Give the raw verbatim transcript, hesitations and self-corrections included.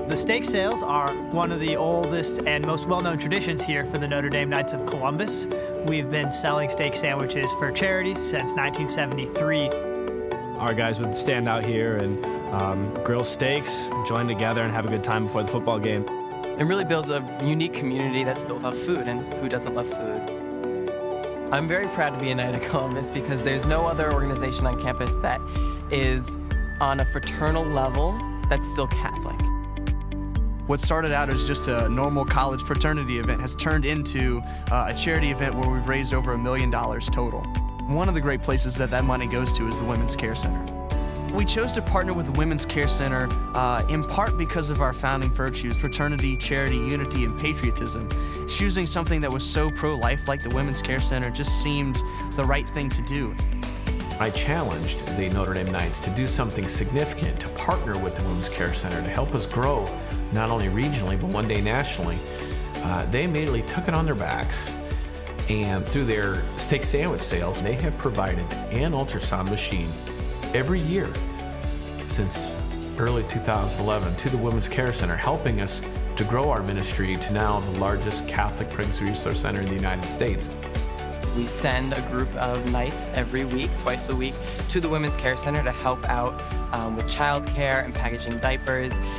The steak sales are one of the oldest and most well-known traditions here for the Notre Dame Knights of Columbus. We've been selling steak sandwiches for charities since nineteen seventy-three. Our guys would stand out here and um, grill steaks, join together, and have a good time before the football game. It really builds a unique community that's built off food, and who doesn't love food? I'm very proud to be a Knight of Columbus because there's no other organization on campus that is on a fraternal level that's still Catholic. What started out as just a normal college fraternity event has turned into uh, a charity event where we've raised over a million dollars total. One of the great places that that money goes to is the Women's Care Center. We chose to partner with the Women's Care Center uh, in part because of our founding virtues: fraternity, charity, unity, and patriotism. Choosing something that was so pro-life like the Women's Care Center just seemed the right thing to do. I challenged the Notre Dame Knights to do something significant, to partner with the Women's Care Center to help us grow, not only regionally, but one day nationally. Uh, they immediately took it on their backs, and through their steak sandwich sales, they have provided an ultrasound machine every year since early two thousand eleven to the Women's Care Center, helping us to grow our ministry to now the largest Catholic pregnancy resource center in the United States. We send a group of Knights every week, twice a week, to the Women's Care Center to help out um, with childcare and packaging diapers.